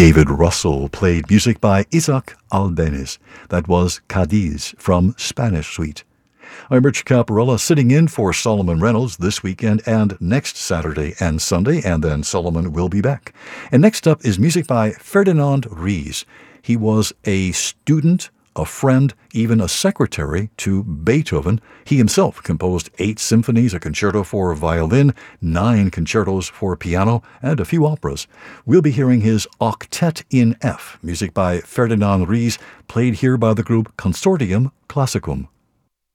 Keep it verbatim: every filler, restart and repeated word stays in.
David Russell played music by Isaac Albeniz. That was Cadiz from Spanish Suite. I'm Rich Caparella, sitting in for Solomon Reynolds this weekend and next Saturday and Sunday, and then Solomon will be back. And next up is music by Ferdinand Ries. He was a student, a friend, even a secretary to Beethoven. He himself composed eight symphonies, a concerto for violin, nine concertos for piano, and a few operas. We'll be hearing his Octet in F, music by Ferdinand Ries, played here by the group Consortium Classicum.